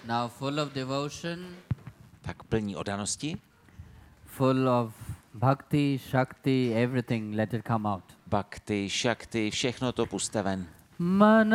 Now full of devotion, Tak plní oddanosti, full of bhakti, shakti, everything, let it come out. bhakti, shakti, všechno to puste ven. Mana